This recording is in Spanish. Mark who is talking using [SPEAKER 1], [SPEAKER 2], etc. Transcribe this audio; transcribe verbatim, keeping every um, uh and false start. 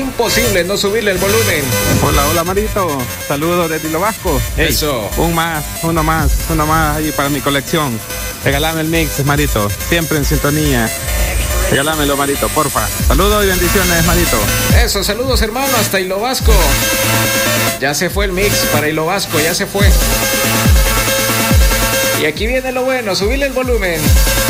[SPEAKER 1] imposible no subirle el volumen.
[SPEAKER 2] Hola, hola Marito, saludos desde Hilo Vasco. Hey,
[SPEAKER 1] eso.
[SPEAKER 2] Un más, uno más, uno más ahí para mi colección. Regálame el mix, Marito, siempre en sintonía. Regálamelo, Marito, porfa. Saludos y bendiciones, Marito.
[SPEAKER 1] Eso, saludos hermano, hasta Hilo Vasco. Ya se fue el mix para Hilo Vasco, ya se fue. Y aquí viene lo bueno, subirle el volumen.